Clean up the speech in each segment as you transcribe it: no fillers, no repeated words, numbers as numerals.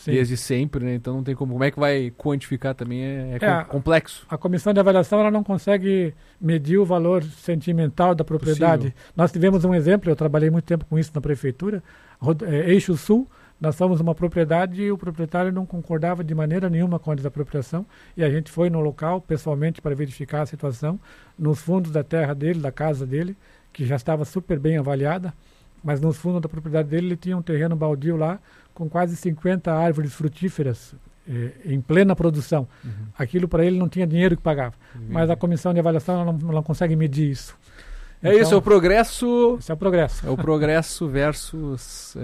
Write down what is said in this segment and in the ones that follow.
desde sempre, né? Então não tem como é que vai quantificar também, complexo. A comissão de avaliação ela não consegue medir o valor sentimental da propriedade. Possível. Nós tivemos um exemplo, eu trabalhei muito tempo com isso na prefeitura, Eixo Sul, nós fomos uma propriedade e o proprietário não concordava de maneira nenhuma com a desapropriação e a gente foi no local pessoalmente para verificar a situação, nos fundos da terra dele, da casa dele, que já estava super bem avaliada, mas nos fundos da propriedade dele ele tinha um terreno baldio lá com quase 50 árvores frutíferas em plena produção. Aquilo para ele não tinha dinheiro que pagava, mas a comissão de avaliação ela não consegue medir isso. Então, isso, é o progresso. Esse é o progresso. É o progresso versus...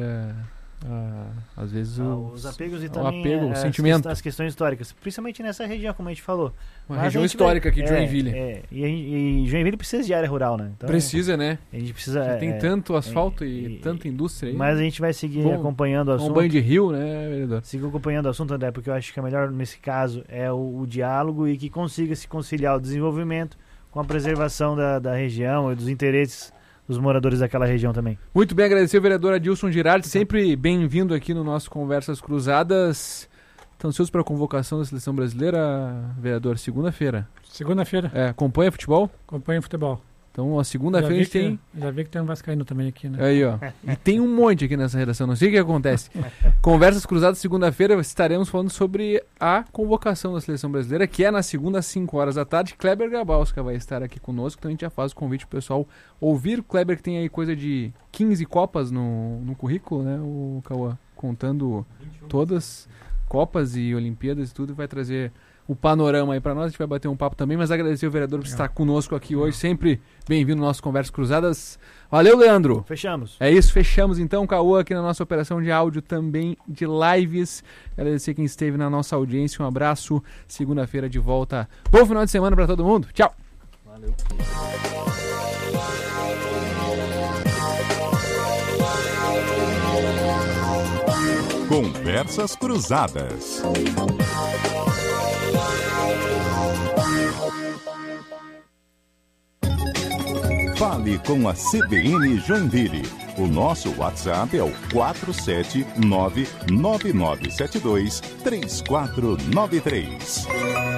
às vezes os apegos e também o sentimento. As questões históricas, principalmente nessa região, como a gente falou. Uma região histórica aqui de Joinville. E Joinville precisa de área rural, né? Então, precisa, né? A gente precisa. Tem tanto asfalto e tanta indústria aí. Mas a gente vai seguir acompanhando o assunto. Um banho de rio, né, vereador? Seguir acompanhando o assunto, André, porque eu acho que é melhor nesse caso é o diálogo e que consiga se conciliar o desenvolvimento com a preservação da região e dos interesses dos moradores daquela região também. Muito bem, agradecer o vereador Adilson Girardi, sempre bem-vindo aqui no nosso Conversas Cruzadas. Estão ansiosos para a convocação da Seleção Brasileira, vereador? Segunda-feira. Segunda-feira. Acompanha futebol? Acompanha futebol. Então, a segunda-feira a gente tem... Já vi que tem um vascaíno também aqui, né? Aí, ó. E tem um monte aqui nessa redação, não sei o que acontece. Conversas Cruzadas, segunda-feira, estaremos falando sobre a convocação da Seleção Brasileira, que é na segunda, às 5 horas da tarde. Kleber Grabowska vai estar aqui conosco, então a gente já faz o convite pro pessoal ouvir. O Kleber que tem aí coisa de 15 Copas no currículo, né, o Cauã? Contando todas, Copas e Olimpíadas e tudo, vai trazer o panorama aí para nós, a gente vai bater um papo também, mas agradecer o vereador por estar conosco aqui hoje, sempre bem-vindo no nosso Conversas Cruzadas. Valeu, Leandro! Fechamos. É isso, fechamos então, Cauã, aqui na nossa operação de áudio, também de lives. Agradecer quem esteve na nossa audiência, um abraço, segunda-feira de volta. Bom final de semana para todo mundo, tchau! Valeu! Conversas Cruzadas. Fale com a CBN Joinville. O nosso WhatsApp é o 479-9972-3493.